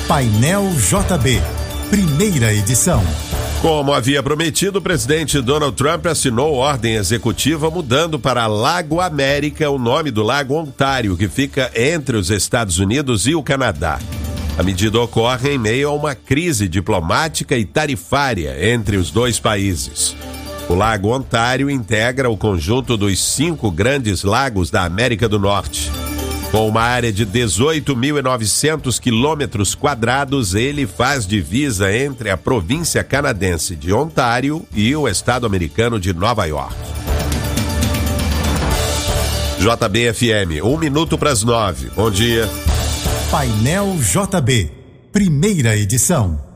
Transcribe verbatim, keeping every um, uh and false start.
Painel J B, primeira edição. Como havia prometido, o presidente Donald Trump assinou ordem executiva mudando para Lago América o nome do Lago Ontário, que fica entre os Estados Unidos e o Canadá. A medida ocorre em meio a uma crise diplomática e tarifária entre os dois países. O Lago Ontário integra o conjunto dos cinco grandes lagos da América do Norte. Com uma área de dezoito mil e novecentos quilômetros quadrados, ele faz divisa entre a província canadense de Ontário e o estado americano de Nova York. J B F M, um minuto para as nove. Bom dia. Painel J B, primeira edição.